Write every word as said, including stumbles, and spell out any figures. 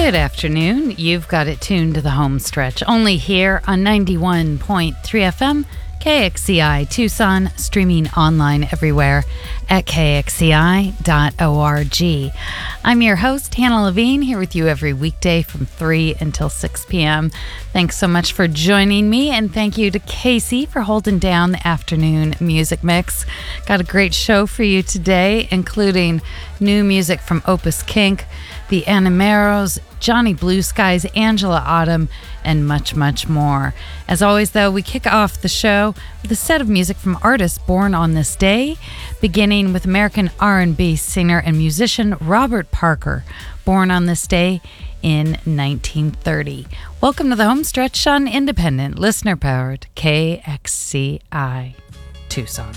Good afternoon. You've got it tuned to the home stretch, only here on ninety-one point three F M, K X C I Tucson, streaming online everywhere at K X C I dot org. I'm your host, Hannah Levine, here with you every weekday from three until six p.m. Thanks so much for joining me, and thank you to Casey for holding down the afternoon music mix. Got a great show for you today, including new music from Opus Kink, the Animeros, Johnny Blue Skies, Angela Autumn, and much, much more. As always, though, we kick off the show with a set of music from artists born on this day, beginning with American R and B singer and musician Robert Parker, born on this day in nineteen thirty. Welcome to the home stretch on independent, listener-powered K X C I Tucson.